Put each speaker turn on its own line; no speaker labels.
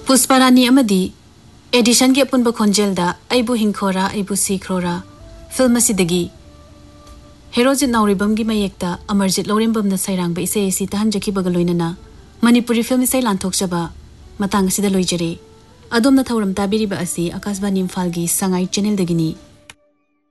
Pushparani अमदी addition के अपुनब खोंजेलदा अइबु हिंखोरा अइबु सीखरोरा film असिदगी हेरोजित नाउरिबम की मयेक्ता अमरजित लौरेंबम सैरांग इसे तहंजखिबग लोइनना मणिपुरी फिल्म इसे लांथोक्चबा मतंग असिदा लोइजरे अदोमना थौरम ताबिरिबा असि आकाशवाणी इम्फाल की संगाई चैनल दगिनी।